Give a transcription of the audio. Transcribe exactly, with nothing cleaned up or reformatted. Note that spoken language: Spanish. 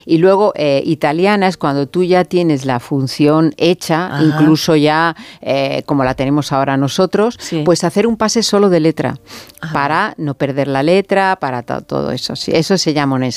Y luego, eh, italiana es cuando tú ya tienes la función hecha, Ajá. incluso ya eh, como la tenemos ahora nosotros, sí. pues hacer un pase solo de letra, Ajá. para no perder la letra, para to- todo eso. Sí, eso se llama un